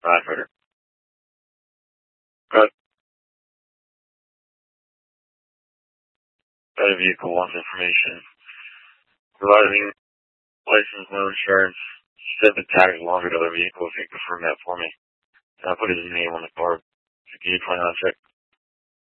Firefighter. Got a vehicle wants information. Providing license, no insurance. Said the tag along with other vehicles. He confirmed that for me. And I put his name on the card. So can you find out check?